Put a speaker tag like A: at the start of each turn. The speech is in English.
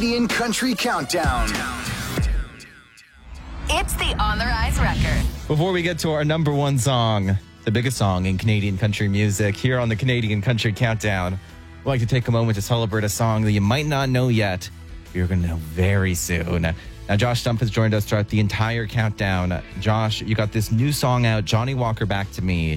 A: Canadian Country Countdown.
B: It's the On the Rise record.
C: Before we get to our number one song, the biggest song in Canadian country music, here on the Canadian Country Countdown, we'd like to take a moment to celebrate a song that you might not know yet. You're going to know very soon. Now, Josh Stump has joined us throughout the entire countdown. Josh, you got this new song out, Johnny Walker Back to Me.